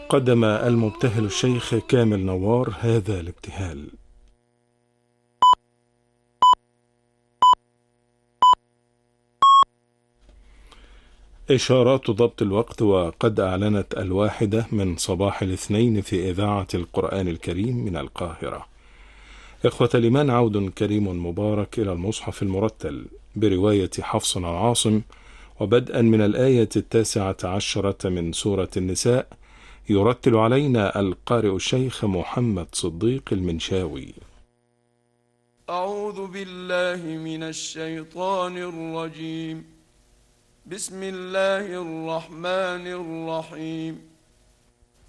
قدم المبتهل الشيخ كامل نوار هذا الابتهال. إشارات ضبط الوقت، وقد أعلنت 1 من صباح الاثنين في إذاعة القرآن الكريم من القاهرة. إخوة الإيمان، عود كريم مبارك إلى المصحف المرتل برواية حفص عن عاصم، وبدءا من الآية 19 من سورة النساء، يرتل علينا القارئ الشيخ محمد صديق المنشاوي. أعوذ بالله من الشيطان الرجيم. بسم الله الرحمن الرحيم.